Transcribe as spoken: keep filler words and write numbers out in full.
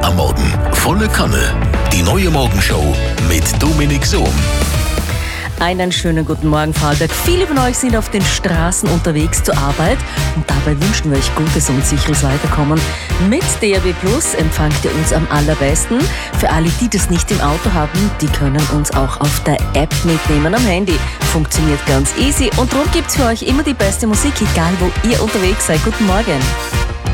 am Morgen. Volle Kanne. Die neue Morgenshow mit Dominik Sohm. Einen schönen guten Morgen, Vorarlberg. Viele von euch sind auf den Straßen unterwegs zur Arbeit und dabei wünschen wir euch gutes und sicheres Weiterkommen. Mit D A B Plus empfangt ihr uns am allerbesten. Für alle, die das nicht im Auto haben, die können uns auch auf der App mitnehmen am Handy. Funktioniert ganz easy und darum gibt es für euch immer die beste Musik, egal wo ihr unterwegs seid. Guten Morgen.